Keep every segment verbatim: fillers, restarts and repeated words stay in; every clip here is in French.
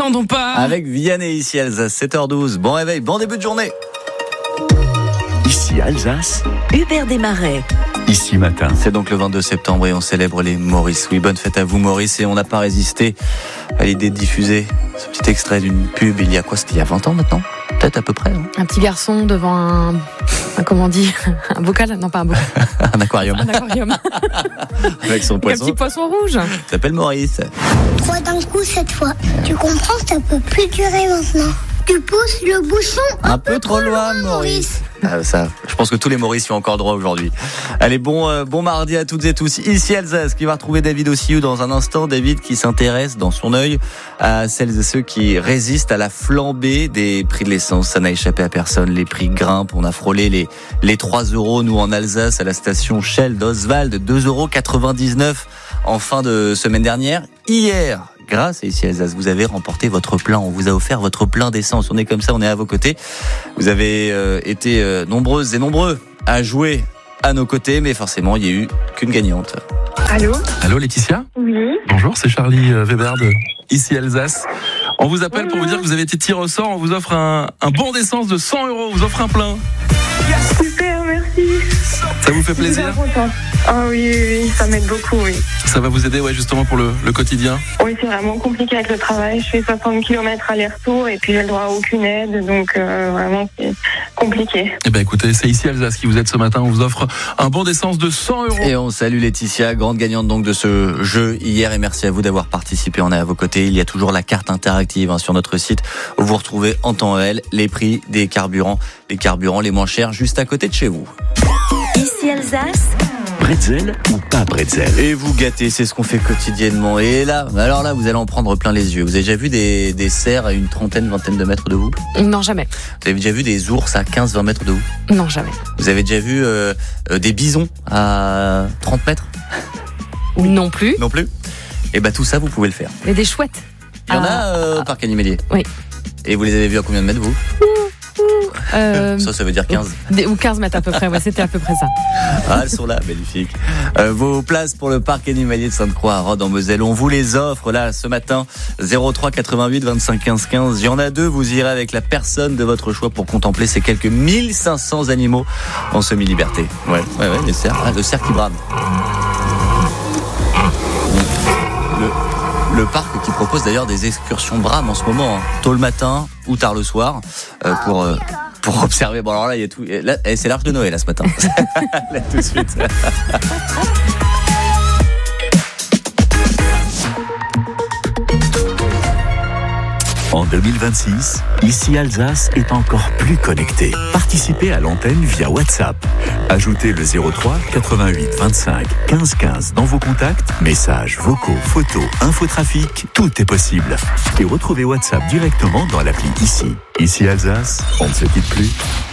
n'entendons pas. Avec Vianney ici Alsace, sept heures douze. Bon réveil, bon début de journée. Ici Alsace, Hubert Desmarais. Ici Matin. C'est donc le vingt-deux septembre et on célèbre les Maurice. Oui, bonne fête à vous Maurice. Et on n'a pas résisté à l'idée de diffuser ce petit extrait d'une pub il y a quoi? C'était il y a vingt ans maintenant? Peut-être à peu près. Hein. Un petit garçon devant un, un comment on dit, un bocal? Non, pas un bocal. Un aquarium. Un aquarium. Avec son Avec poisson. un petit poisson rouge. Il s'appelle Maurice. Trois d'un coup cette fois. Tu comprends, ça peut plus durer maintenant. Tu pousses le bouchon un, Un peu trop loin, Maurice. Ah, ça, je pense que tous les Maurice y ont encore droit aujourd'hui. Allez, bon, euh, bon mardi à toutes et tous. Ici Alsace, qui va retrouver David Ossiou dans un instant. David qui s'intéresse dans son œil à celles et ceux qui résistent à la flambée des prix de l'essence. Ça n'a échappé à personne. Les prix grimpent. On a frôlé les, les trois euros, nous, en Alsace, à la station Shell d'Oswald. deux euros quatre-vingt-dix-neuf en fin de semaine dernière. Hier, grâce à Ici Alsace, vous avez remporté votre plein. On vous a offert votre plein d'essence. On est comme ça, on est à vos côtés. Vous avez euh, été euh, nombreuses et nombreux à jouer à nos côtés, mais forcément, il n'y a eu qu'une gagnante. Allô? Allô Laetitia? Oui. Bonjour, c'est Charlie Weber de Ici Alsace. On vous appelle pour vous dire que vous avez été tiré au sort. On vous offre un, un bon d'essence de cent euros. On vous offre un plein. Super, merci. Ça vous fait plaisir? Super contente. Ah oui, oui, oui, ça m'aide beaucoup, oui. Ça va vous aider, ouais, justement pour le, le quotidien? Oui, c'est vraiment compliqué avec le travail. Je fais soixante kilomètres aller-retour et puis j'ai le droit à aucune aide, donc euh, vraiment c'est compliqué. Eh ben écoutez, c'est Ici Alsace qui vous aide ce matin. On vous offre un bon d'essence de cent euros. Et on salue Laetitia, grande gagnante donc de ce jeu hier, et merci à vous d'avoir participé. On est à vos côtés. Il y a toujours la carte interactive hein, sur notre site où vous retrouvez en temps réel les prix des carburants, les carburants les moins chers juste à côté de chez vous. Ici Alsace. bretzel ou pas bretzel? Et vous gâtez, c'est ce qu'on fait quotidiennement. Et là, alors là, vous allez en prendre plein les yeux. Vous avez déjà vu des, des cerfs à une trentaine, vingtaine de mètres de vous? Non, jamais. Vous avez déjà vu des ours à quinze, vingt mètres de vous? Non, jamais. Vous avez déjà vu euh, euh, des bisons à trente mètres? Non plus. Non plus? Et bah tout ça, vous pouvez le faire. Et des chouettes. Il y en Ah. a euh, au parc animalier. Oui. Et vous les avez vus à combien de mètres, vous? Euh, Ça, ça veut dire quinze. des- ou quinze mètres à peu près, ouais, c'était à peu près ça. Ah, elles sont là, magnifiques. Euh, vos places pour le parc animalier de Sainte-Croix à Rhodes en Moselle, on vous les offre là ce matin. zéro trois quatre-vingt-huit vingt-cinq quinze quinze. Il y en a deux, vous irez avec la personne de votre choix pour contempler ces quelques mille cinq cents animaux en semi-liberté. Ouais, ouais, ouais, les cerfs. Ah, le cerf qui brame. Le, le parc qui propose d'ailleurs des excursions brames en ce moment, hein, tôt le matin ou tard le soir, euh, pour euh, pour observer. Bon alors là il y a tout. Là, eh, c'est l'arche de Noël là ce matin. Là tout de suite. En deux mille vingt-six, Ici Alsace est encore plus connecté. Participez à l'antenne via WhatsApp. Ajoutez le zéro trois quatre-vingt-huit vingt-cinq quinze quinze dans vos contacts. Messages, vocaux, photos, infotrafic, tout est possible. Et retrouvez WhatsApp directement dans l'appli Ici. Ici Alsace, on ne se quitte plus.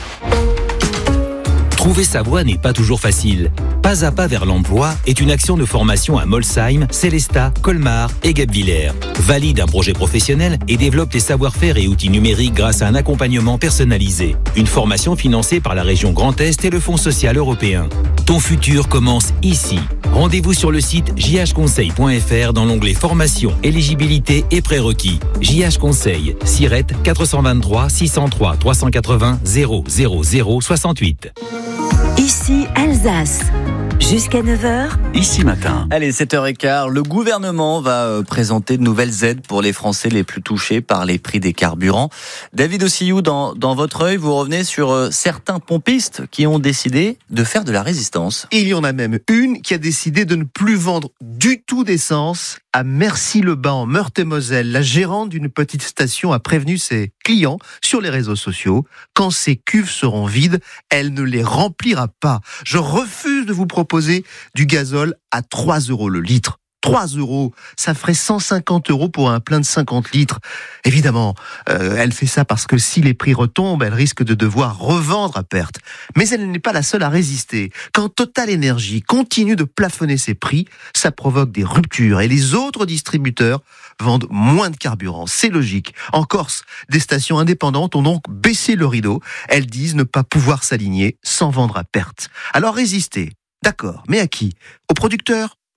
Trouver sa voie n'est pas toujours facile. Pas à pas vers l'emploi est une action de formation à Molsheim, Célestat, Colmar et Guebwiller. Valide un projet professionnel et développe tes savoir-faire et outils numériques grâce à un accompagnement personnalisé. Une formation financée par la région Grand Est et le Fonds social européen. Ton futur commence ici. Rendez-vous sur le site j h conseil point f r dans l'onglet formation, éligibilité et prérequis. J H Conseil, Siret quatre cent vingt-trois six cent trois trois cent quatre-vingts zéro zéro zéro soixante-huit. Ici Alsace. Jusqu'à neuf heures. Ici Matin. Allez, sept heures quinze, le gouvernement va euh, présenter de nouvelles aides pour les Français les plus touchés par les prix des carburants. David Ossiou, dans, dans votre œil, vous revenez sur euh, certains pompistes qui ont décidé de faire de la résistance. Il y en a même une qui a décidé de ne plus vendre du tout d'essence à Mercy-le-Bain en Meurthe-et-Moselle. La gérante d'une petite station a prévenu ses clients sur les réseaux sociaux. Quand ces cuves seront vides, elle ne les remplira pas. Je refuse de vous proposer du gazole à trois euros le litre. trois euros, ça ferait cent cinquante euros pour un plein de cinquante litres. Évidemment, euh, elle fait ça parce que si les prix retombent, elle risque de devoir revendre à perte. Mais elle n'est pas la seule à résister. Quand Total Energy continue de plafonner ses prix, ça provoque des ruptures et les autres distributeurs vendent moins de carburant. C'est logique. En Corse, des stations indépendantes ont donc baissé le rideau. Elles disent ne pas pouvoir s'aligner sans vendre à perte. Alors résistez. D'accord, mais à qui? Aux producteurs?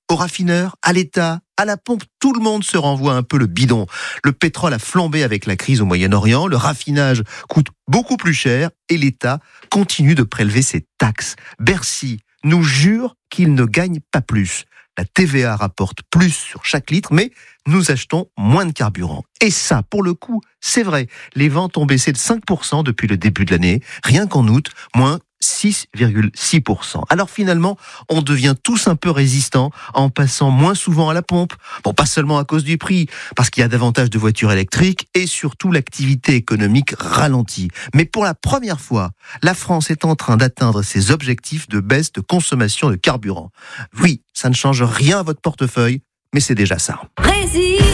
aux raffineurs, à l'État, à la pompe, tout le monde se renvoie un peu le bidon. Le pétrole a flambé avec la crise au Moyen-Orient, le raffinage coûte beaucoup plus cher et l'État continue de prélever ses taxes. Bercy nous jure qu'il ne gagne pas plus. La T V A rapporte plus sur chaque litre, mais nous achetons moins de carburant. Et ça, pour le coup, c'est vrai. Les ventes ont baissé de cinq pour cent depuis le début de l'année. Rien qu'en août, moins six virgule six pour cent. Alors finalement, on devient tous un peu résistants en passant moins souvent à la pompe. Bon, pas seulement à cause du prix, parce qu'il y a davantage de voitures électriques et surtout l'activité économique ralentit. Mais pour la première fois, la France est en train d'atteindre ses objectifs de baisse de consommation de carburant. Oui, ça ne change rien à votre portefeuille, mais c'est déjà ça. Résiste